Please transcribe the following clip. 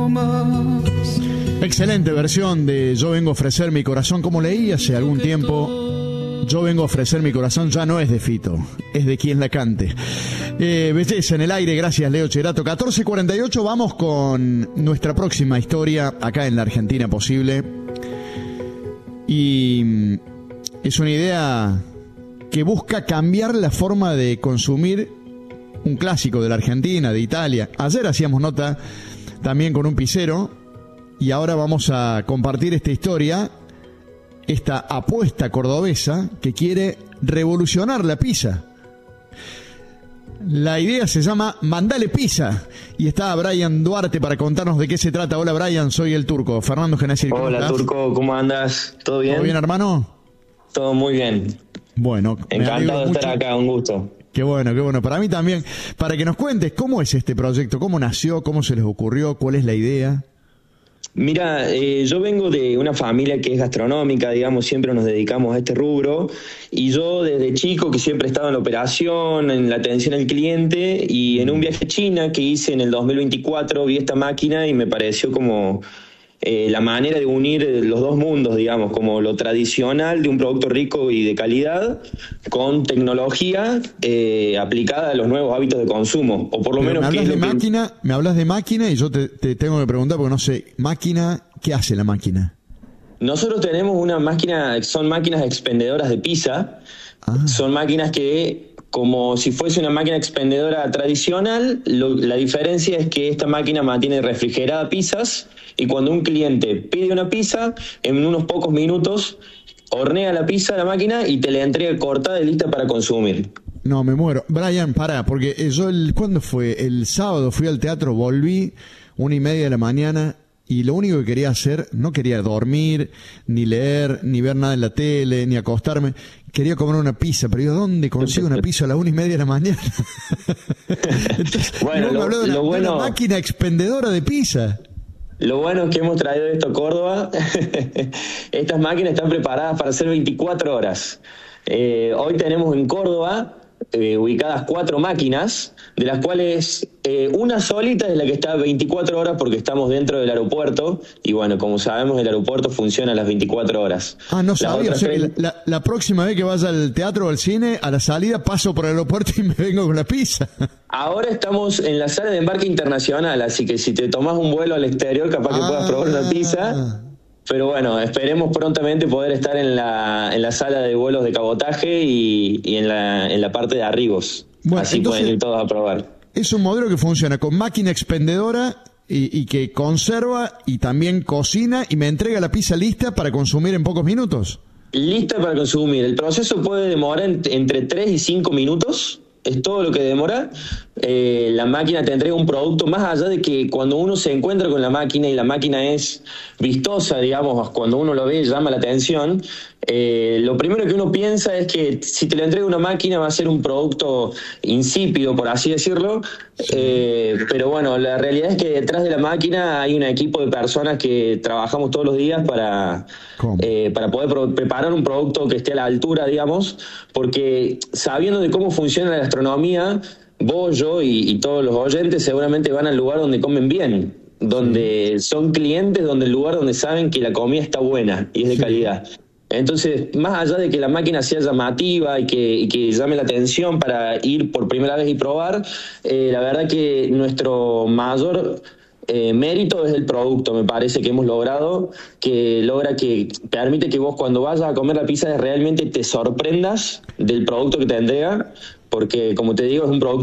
más. Excelente versión de Yo vengo a ofrecer mi corazón. Como leí hace algún tiempo, Yo vengo a ofrecer mi corazón ya no es de Fito, es de quien la cante. Belleza en el aire, gracias Leo Cherato. 14:48, vamos con nuestra próxima historia acá en la Argentina Posible. Y es una idea que busca cambiar la forma de consumir un clásico de la Argentina, de Italia. Ayer hacíamos nota también con un pizzero y ahora vamos a compartir esta historia, esta apuesta cordobesa que quiere revolucionar la pizza. La idea se llama Mandale Pizza y está Brian Duarte para contarnos de qué se trata. Hola Brian, soy el Turco. Fernando Genesi. Hola Turco, ¿cómo andas? ¿Todo bien? ¿Todo bien, hermano? Todo muy bien. Bueno, encantado de estar acá, un gusto. Qué bueno, qué bueno. Para mí también. Para que nos cuentes cómo es este proyecto, cómo nació, cómo se les ocurrió, cuál es la idea. Mira, yo vengo de una familia que es gastronómica, digamos, siempre nos dedicamos a este rubro, y yo desde chico que siempre he estado en la operación, en la atención al cliente, y en un viaje a China que hice en el 2024 vi esta máquina y me pareció como la manera de unir los dos mundos, digamos, como lo tradicional de un producto rico y de calidad con tecnología aplicada a los nuevos hábitos de consumo, o por lo menos... Me hablas de máquina y yo te tengo que preguntar porque no sé, máquina, ¿qué hace la máquina? Nosotros tenemos una máquina, son máquinas expendedoras de pizza, son máquinas que, como si fuese una máquina expendedora tradicional, la diferencia es que esta máquina mantiene refrigerada pizzas y cuando un cliente pide una pizza, en unos pocos minutos hornea la pizza a la máquina y te la entrega cortada y lista para consumir. No, me muero. Brian, pará, porque yo ¿cuándo fue? El sábado fui al teatro, volví 1:30 de la mañana y lo único que quería hacer, no quería dormir, ni leer, ni ver nada en la tele, ni acostarme. Quería comer una pizza, pero yo, ¿dónde consigo una pizza a las 1:30 de la mañana? Entonces, bueno, me habló de una máquina expendedora de pizza. Lo bueno es que hemos traído esto a Córdoba. Estas máquinas están preparadas para hacer 24 horas. Hoy tenemos en Córdoba ubicadas 4 máquinas, de las cuales una solita es la que está 24 horas porque estamos dentro del aeropuerto y bueno, como sabemos el aeropuerto funciona a las 24 horas. No sabía, o sea que la próxima vez que vaya al teatro o al cine, a la salida paso por el aeropuerto y me vengo con la pizza. Ahora estamos en la sala de embarque internacional, así que si te tomas un vuelo al exterior capaz que puedas probar una pizza. Pero bueno, esperemos prontamente poder estar en la sala de vuelos de cabotaje y en la parte de arribos. Bueno, así entonces, pueden ir todos a probar. Es un modelo que funciona con máquina expendedora y que conserva y también cocina y me entrega la pizza lista para consumir en pocos minutos. Lista para consumir. El proceso puede demorar entre 3 y 5 minutos. Es todo lo que demora. La máquina te entrega un producto, más allá de que cuando uno se encuentra con la máquina y la máquina es vistosa, digamos, cuando uno lo ve llama la atención, lo primero que uno piensa es que si te la entrega una máquina va a ser un producto insípido, por así decirlo, pero bueno, la realidad es que detrás de la máquina hay un equipo de personas que trabajamos todos los días para poder preparar un producto que esté a la altura, digamos, porque sabiendo de cómo funciona la gastronomía, vos, yo y todos los oyentes seguramente van al lugar donde comen bien, donde son clientes, donde el lugar donde saben que la comida está buena y es de calidad. Entonces, más allá de que la máquina sea llamativa y que llame la atención para ir por primera vez y probar, la verdad que nuestro mayor mérito es el producto, me parece que hemos logrado, que permite que vos cuando vayas a comer la pizza realmente te sorprendas del producto que te entrega, porque como te digo es un producto